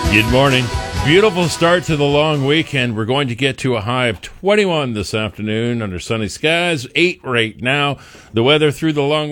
Good morning. Beautiful start to the long weekend. We're going to get to a high of 21 this afternoon under sunny skies, 8 right now. The weather through the long